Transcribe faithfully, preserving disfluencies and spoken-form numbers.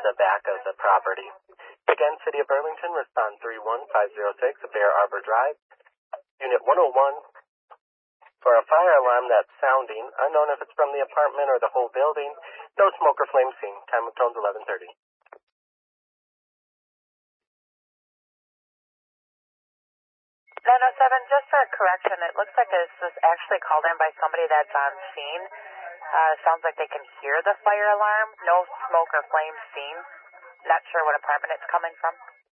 the back of the property. Again, City of Burlington, respond three one five zero six, Bear Arbor Drive, Unit one oh one, for a fire alarm that's sounding, unknown if it's from the apartment or the whole building. No smoke or flame seen. Time of tones eleven thirty. nine oh seven, just for a correction, it looks like this was actually called in by somebody that's on scene. Uh, sounds like they can hear the fire alarm. No smoke or flame seen. Not sure what apartment it's coming from.